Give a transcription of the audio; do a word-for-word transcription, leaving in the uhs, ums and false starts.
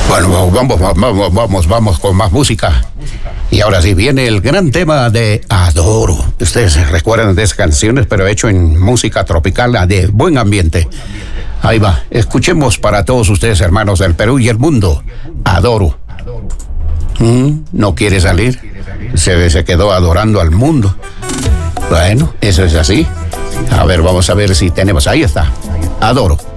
Bueno, vamos, vamos, vamos, vamos con más música. Y ahora sí viene el gran tema de Adoro. Ustedes se recuerdan de esas canciones, pero hecho en música tropical de buen ambiente. Ahí va, escuchemos para todos ustedes, hermanos del Perú y el mundo. Adoro. ¿Mm? ¿No quiere salir? Se, se quedó adorando al mundo. Bueno, eso es así. A ver, vamos a ver si tenemos. Ahí está. Adoro.